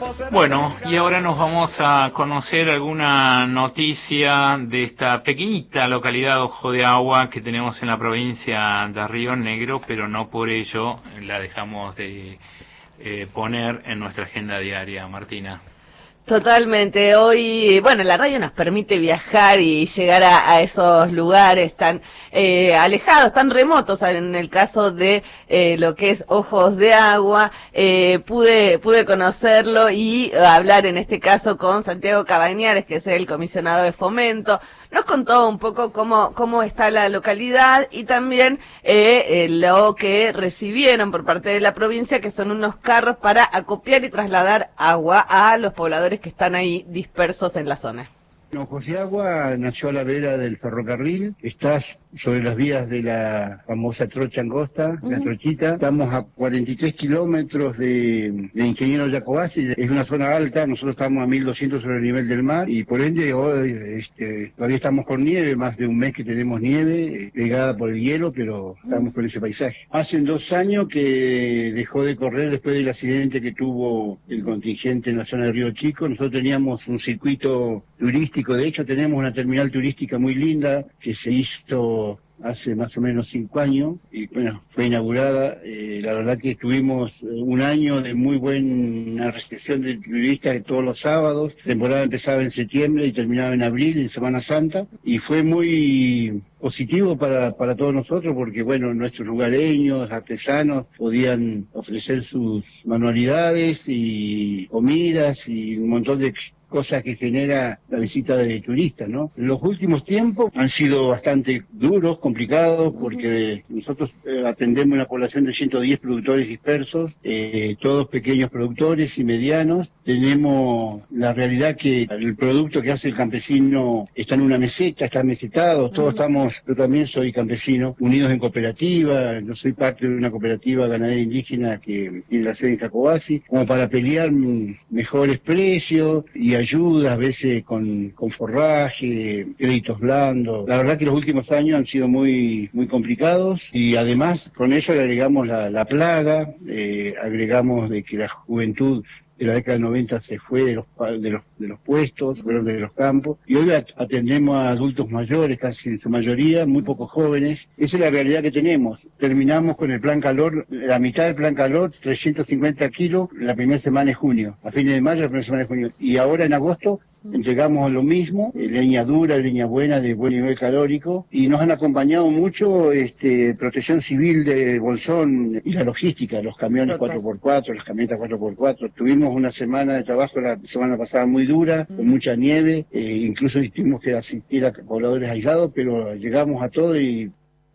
Bueno, y ahora nos vamos a conocer alguna noticia de esta pequeñita localidad Ojo de Agua que tenemos en la provincia de Río Negro, pero no por ello la dejamos de poner en nuestra agenda diaria, Martina. Totalmente. Hoy, bueno, la radio nos permite viajar y llegar a esos lugares tan alejados, tan remotos. En el caso de lo que es Ojos de Agua, pude conocerlo y hablar en este caso con Santiago Cabañares, que es el comisionado de Fomento. Nos contó un poco cómo está la localidad y también lo que recibieron por parte de la provincia, que son unos carros para acopiar y trasladar agua a los pobladores que están ahí dispersos en la zona. Ojos de Agua nació a la vera del ferrocarril, está sobre las vías de la famosa trocha angosta, la trochita. Estamos a 43 kilómetros de Ingeniero Jacobacci, es una zona alta, nosotros estamos a 1200 sobre el nivel del mar y por ende hoy todavía estamos con nieve, más de un mes que tenemos nieve, pegada por el hielo, pero estamos con ese paisaje. Hace 2 años que dejó de correr después del accidente que tuvo el contingente en la zona de Río Chico. Nosotros teníamos un circuito turístico. De hecho, tenemos una terminal turística muy linda que se hizo hace más o menos 5 años y bueno, fue inaugurada. La verdad que tuvimos un año de muy buena recepción de turistas todos los sábados. La temporada empezaba en septiembre y terminaba en abril, en Semana Santa, y fue muy positivo para todos nosotros porque bueno, nuestros lugareños, artesanos podían ofrecer sus manualidades y comidas y un montón de cosas que genera la visita de turistas, ¿no? Los últimos tiempos han sido bastante duros, complicados, porque nosotros atendemos una población de 110 productores dispersos, todos pequeños productores y medianos. Tenemos la realidad que el producto que hace el campesino está en una meseta, está mesetado, todos estamos, yo también soy campesino, unidos en cooperativa, yo soy parte de una cooperativa ganadera indígena que tiene la sede en Jacobacci, como para pelear mejores precios y ayuda, a veces con forraje, créditos blandos. La verdad que los últimos años han sido muy complicados y además con ello le agregamos la plaga, agregamos de que la juventud de la década del 90 se fue de los puestos, fueron de los campos, y hoy atendemos a adultos mayores, casi en su mayoría, muy pocos jóvenes. Esa es la realidad que tenemos. Terminamos con el plan calor, la mitad del plan calor, 350 kilos, la primera semana de junio, a fines de mayo, la primera semana de junio, y ahora en agosto entregamos lo mismo, leña dura, leña buena, de buen nivel calórico, y nos han acompañado mucho Protección Civil de Bolsón y la logística, los camiones 4x4, las camionetas 4x4. Tuvimos una semana de trabajo la semana pasada muy dura, con mucha nieve, incluso tuvimos que asistir a pobladores aislados, pero llegamos a todo y...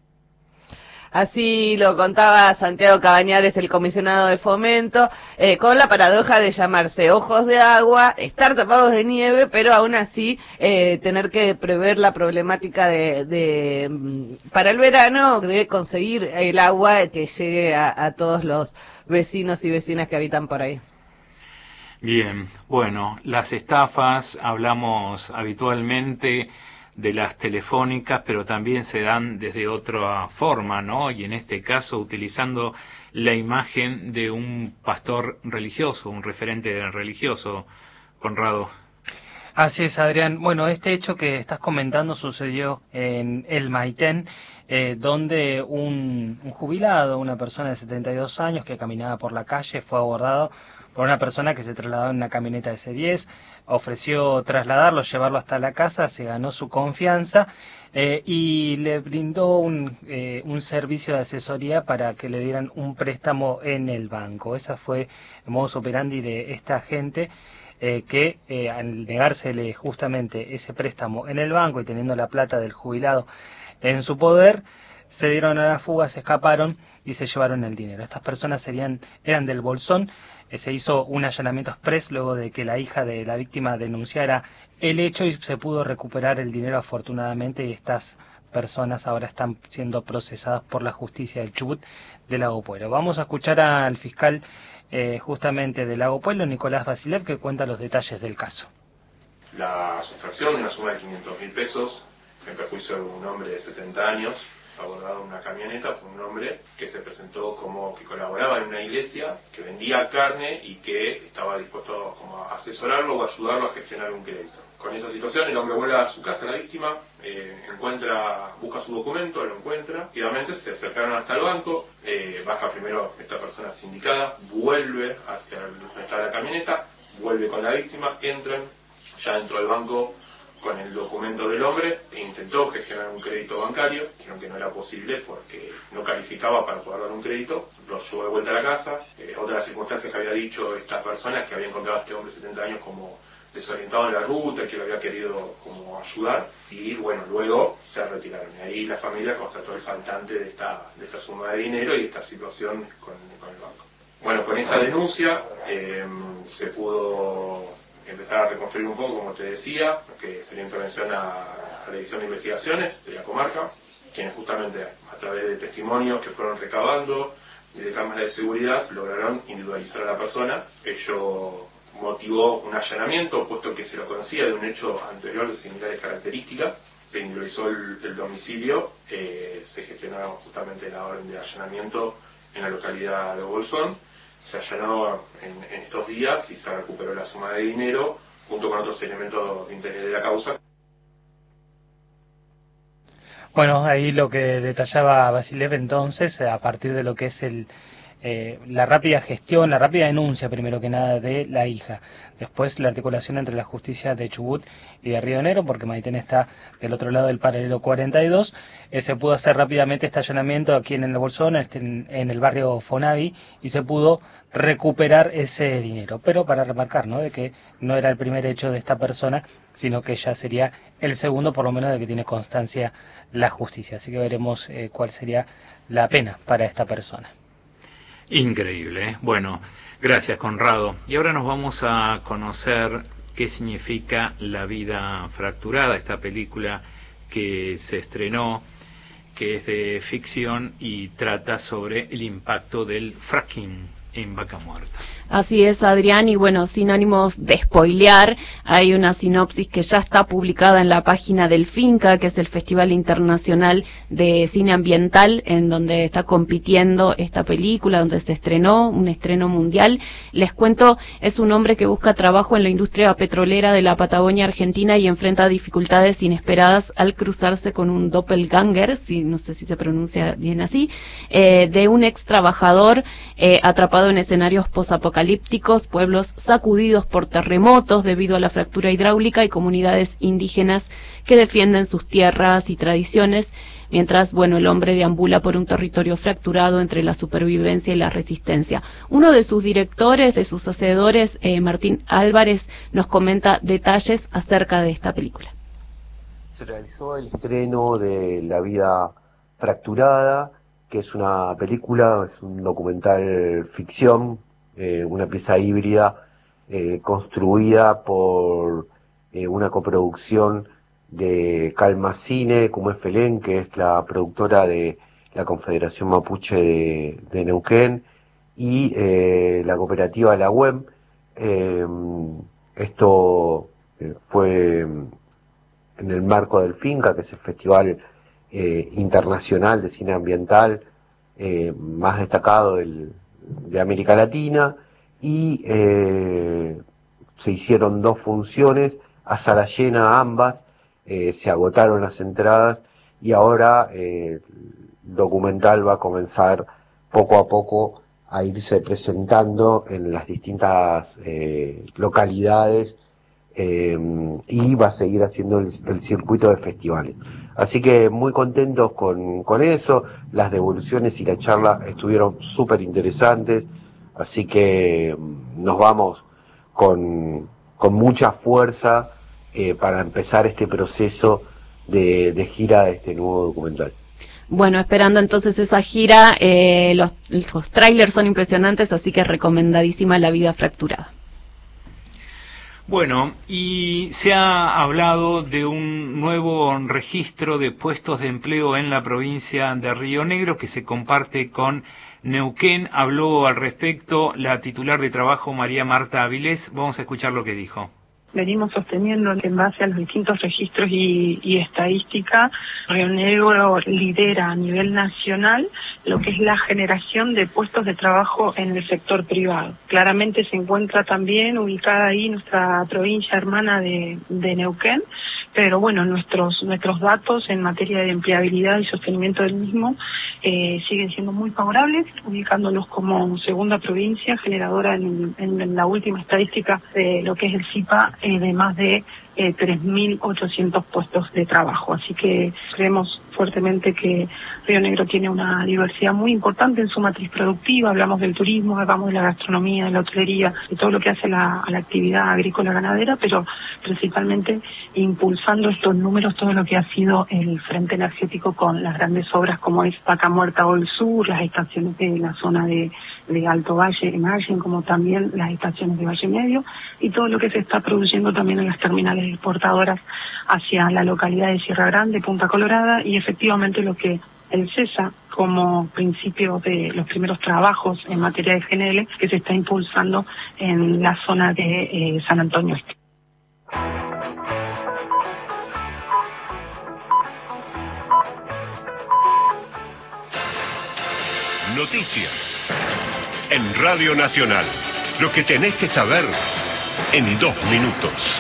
Así lo contaba Santiago Cabañares, el comisionado de Fomento, con la paradoja de llamarse Ojos de Agua, estar tapados de nieve, pero aún así tener que prever la problemática para el verano de conseguir el agua que llegue a todos los vecinos y vecinas que habitan por ahí. Bien, bueno, las estafas, hablamos habitualmente de las telefónicas, pero también se dan desde otra forma, ¿no? Y en este caso utilizando la imagen de un pastor religioso, un referente religioso, Conrado. Así es, Adrián. Bueno, este hecho que estás comentando sucedió en El Maitén, donde un jubilado, una persona de 72 años que caminaba por la calle, fue abordado por una persona que se trasladó en una camioneta S10, ofreció trasladarlo, llevarlo hasta la casa, se ganó su confianza y le brindó un servicio de asesoría para que le dieran un préstamo en el banco. Esa fue el modus operandi de esta gente, que al negársele justamente ese préstamo en el banco y teniendo la plata del jubilado en su poder, se dieron a la fuga, se escaparon y se llevaron el dinero. Estas personas eran del Bolsón. Se hizo un allanamiento express luego de que la hija de la víctima denunciara el hecho y se pudo recuperar el dinero afortunadamente, y estas personas ahora están siendo procesadas por la justicia del Chubut de Lago Puelo. Vamos a escuchar al fiscal justamente de Lago Puelo, Nicolás Basilev, que cuenta los detalles del caso. La sustracción de una suma de 500.000 pesos en perjuicio de un hombre de 70 años abordado una camioneta con un hombre que se presentó como que colaboraba en una iglesia, que vendía carne y que estaba dispuesto como a asesorarlo o ayudarlo a gestionar un crédito. Con esa situación el hombre vuelve a su casa, la víctima, busca su documento, lo encuentra, efectivamente se acercaron hasta el banco, baja primero esta persona sindicada, vuelve hacia donde está la camioneta, vuelve con la víctima, entran, ya dentro del banco con el documento del hombre, e intentó gestionar un crédito bancario, dijeron que no era posible porque no calificaba para poder dar un crédito, lo llevó de vuelta a la casa. Otra de las circunstancias que había dicho esta persona es que había encontrado a este hombre de 70 años como desorientado en la ruta, que lo había querido como ayudar, y bueno, luego se retiraron. Y ahí la familia constató el faltante de esta suma de dinero y esta situación con el banco. Bueno, con esa denuncia se pudo empezar a reconstruir un poco, como te decía, que sería intervención a la División de Investigaciones de la comarca, quienes justamente a través de testimonios que fueron recabando y de cámaras de seguridad lograron individualizar a la persona. Ello motivó un allanamiento, puesto que se lo conocía de un hecho anterior de similares características. Se individualizó el domicilio, se gestionó justamente la orden de allanamiento en la localidad de Bolsón. Se allanó en estos días y se recuperó la suma de dinero junto con otros elementos de interés de la causa. Bueno, ahí lo que detallaba Vasilev entonces, a partir de lo que es la rápida gestión, la rápida denuncia, primero que nada, de la hija. Después la articulación entre la justicia de Chubut y de Río Negro, porque Maitén está del otro lado del paralelo 42. Se pudo hacer rápidamente este allanamiento aquí en el Bolsón, en el barrio Fonavi, y se pudo recuperar ese dinero. Pero para remarcar, ¿no?, de que no era el primer hecho de esta persona, sino que ya sería el segundo, por lo menos, de que tiene constancia la justicia. Así que veremos cuál sería la pena para esta persona. Increíble, ¿eh? Bueno, gracias, Conrado. Y ahora nos vamos a conocer qué significa La vida fracturada, esta película que se estrenó, que es de ficción y trata sobre el impacto del fracking en Vaca Muerta. Así es, Adrián, y bueno, sin ánimos de spoilear, hay una sinopsis que ya está publicada en la página del FINCA, que es el Festival Internacional de Cine Ambiental, en donde está compitiendo esta película, donde se estrenó, un estreno mundial. Les cuento, es un hombre que busca trabajo en la industria petrolera de la Patagonia Argentina y enfrenta dificultades inesperadas al cruzarse con un doppelganger, no sé si se pronuncia bien así, de un ex trabajador atrapado en escenarios posapocalípticos, pueblos sacudidos por terremotos debido a la fractura hidráulica y comunidades indígenas que defienden sus tierras y tradiciones, mientras, bueno, el hombre deambula por un territorio fracturado entre la supervivencia y la resistencia. Uno de sus directores, de sus hacedores, Martín Álvarez, nos comenta detalles acerca de esta película. Se realizó el estreno de La vida fracturada, que es una película, es un documental ficción, una pieza híbrida construida por una coproducción de Calma Cine, como es Felén, que es la productora de la Confederación Mapuche de Neuquén, y la cooperativa La UEM. Esto fue en el marco del FINCA, que es el Festival Internacional de Cine Ambiental más destacado de América Latina, y se hicieron 2 funciones a sala llena ambas, se agotaron las entradas y ahora el documental va a comenzar poco a poco a irse presentando en las distintas localidades y va a seguir haciendo el circuito de festivales. Así que muy contentos con eso. Las devoluciones y la charla estuvieron súper interesantes, así que nos vamos con mucha fuerza para empezar este proceso de gira de este nuevo documental. Bueno, esperando entonces esa gira, los trailers son impresionantes, así que recomendadísima La vida fracturada. Bueno, y se ha hablado de un nuevo registro de puestos de empleo en la provincia de Río Negro que se comparte con Neuquén. Habló al respecto la titular de trabajo, María Marta Avilés. Vamos a escuchar lo que dijo. venimos sosteniendo que en base a los distintos registros y estadística, Río Negro lidera a nivel nacional lo que es la generación de puestos de trabajo en el sector privado. Claramente se encuentra también ubicada ahí nuestra provincia hermana de Neuquén, pero bueno, nuestros datos en materia de empleabilidad y sostenimiento del mismo siguen siendo muy favorables, ubicándonos como segunda provincia generadora en la última estadística de lo que es el CIPA de más de 3.800 puestos de trabajo. Así que creemos fuertemente que Río Negro tiene una diversidad muy importante en su matriz productiva. Hablamos del turismo, hablamos de la gastronomía, de la hotelería, de todo lo que hace a la actividad agrícola ganadera, pero principalmente impulsando estos números todo lo que ha sido el frente energético con las grandes obras como es Vaca Muerta o el Sur, las estaciones de la zona de Alto Valle en Allen, como también las estaciones de Valle Medio, y todo lo que se está produciendo también en las terminales exportadoras hacia la localidad de Sierra Grande, Punta Colorada, y efectivamente lo que el CESA como principio de los primeros trabajos en materia de GNL que se está impulsando en la zona de San Antonio Este. Noticias en Radio Nacional. Lo que tenés que saber en 2 minutos.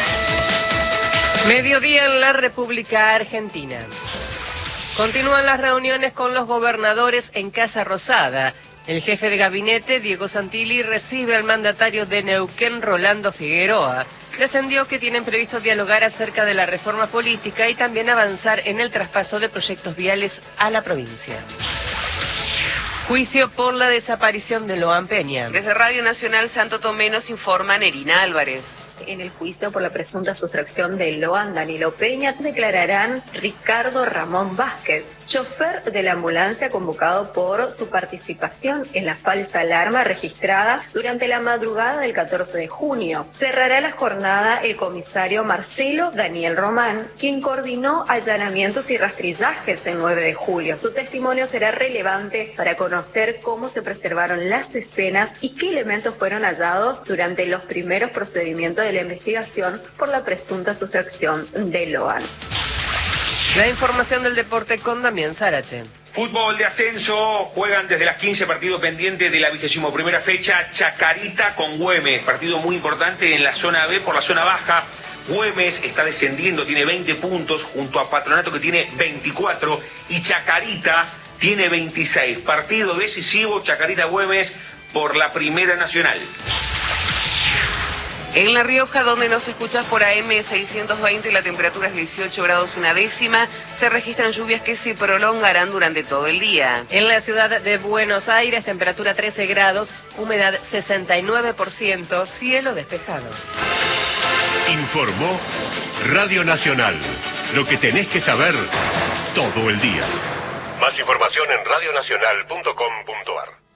Mediodía en la República Argentina. Continúan las reuniones con los gobernadores en Casa Rosada. El jefe de gabinete, Diego Santilli, recibe al mandatario de Neuquén, Rolando Figueroa. Trascendió que tienen previsto dialogar acerca de la reforma política y también avanzar en el traspaso de proyectos viales a la provincia. Juicio por la desaparición de Loan Peña. Desde Radio Nacional Santo Tomé nos informa Nerina Álvarez. En el juicio por la presunta sustracción de Loan Danilo Peña declararán Ricardo Ramón Vázquez, chofer de la ambulancia convocado por su participación en la falsa alarma registrada durante la madrugada del 14 de junio. Cerrará la jornada el comisario Marcelo Daniel Román, quien coordinó allanamientos y rastrillajes el 9 de julio. Su testimonio será relevante para conocer cómo se preservaron las escenas y qué elementos fueron hallados durante los primeros procedimientos de la investigación por la presunta sustracción de Loan. La información del deporte con Damián Zárate. Fútbol de ascenso, juegan desde las 15 partidos pendientes de la 21ª fecha, Chacarita con Güemes, partido muy importante en la zona B por la zona baja. Güemes está descendiendo, tiene 20 puntos junto a Patronato que tiene 24 y Chacarita tiene 26. Partido decisivo, Chacarita-Güemes por la Primera Nacional. En La Rioja, donde nos escuchas por AM 620 y la temperatura es 18 grados 1 décima, se registran lluvias que se prolongarán durante todo el día. En la ciudad de Buenos Aires, temperatura 13 grados, humedad 69%, cielo despejado. Informó Radio Nacional. Lo que tenés que saber todo el día. Más información en radionacional.com.ar.